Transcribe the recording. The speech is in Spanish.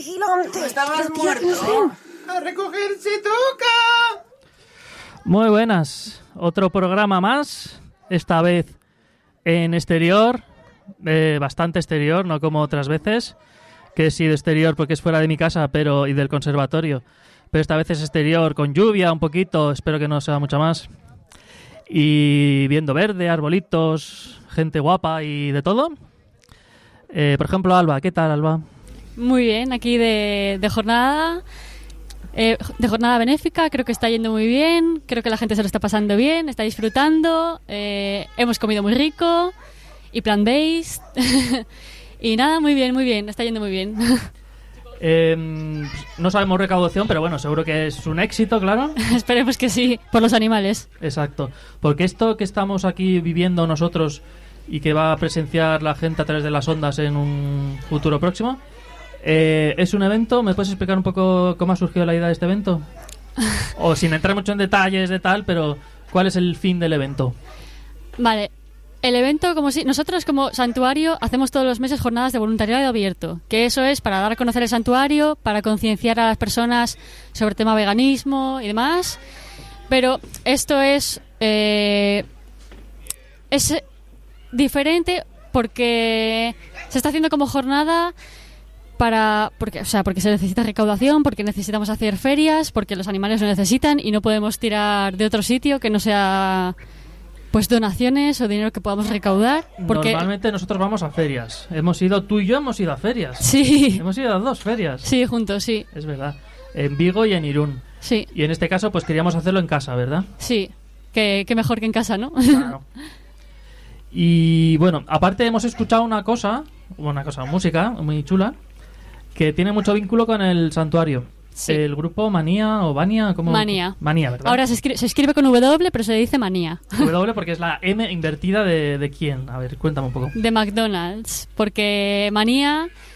vigilante. Estabas muerto. ¡A recoger se toca! Muy buenas, otro programa más, esta vez en exterior, bastante exterior, no como otras veces, que sí de exterior porque es fuera de mi casa y del conservatorio, pero esta vez es exterior con lluvia un poquito, espero que no sea mucha más, y viendo verde, arbolitos, gente guapa y de todo. Por ejemplo, Alba, ¿qué tal, Alba? Muy bien, aquí de jornada... de jornada benéfica, creo que está yendo muy bien, creo que la gente se lo está pasando bien, está disfrutando, hemos comido muy rico y plant-based y nada, muy bien, está yendo muy bien. No sabemos recaudación, pero bueno, seguro que es un éxito, claro. Esperemos que sí, por los animales. Exacto, porque esto que estamos aquí viviendo nosotros y que va a presenciar la gente a través de las ondas en un futuro próximo, es un evento. ¿Me puedes explicar un poco cómo ha surgido la idea de este evento? O sin entrar mucho en detalles de tal, pero ¿cuál es el fin del evento? Vale, el evento, nosotros como santuario hacemos todos los meses jornadas de voluntariado abierto, que eso es para dar a conocer el santuario, para concienciar a las personas sobre el tema veganismo y demás, pero esto es diferente porque se está haciendo como jornada porque se necesita recaudación, porque necesitamos hacer ferias, porque los animales lo necesitan y no podemos tirar de otro sitio que no sea pues donaciones o dinero que podamos recaudar. Porque normalmente nosotros vamos a ferias. Tú y yo hemos ido a ferias. Sí. Hemos ido a 2 ferias. Sí, juntos, sí. Es verdad. En Vigo y en Irún. Sí. Y en este caso pues queríamos hacerlo en casa, ¿verdad? Sí. Que mejor que en casa, ¿no? Claro. Y bueno, aparte hemos escuchado música muy chula, que tiene mucho vínculo con el santuario. Sí. El grupo Manía o Vania, ¿cómo? Manía. Manía, ¿verdad? Ahora se escribe con W, pero se dice Manía. W porque es la M invertida de quién. A ver, cuéntame un poco. De McDonald's, porque Manía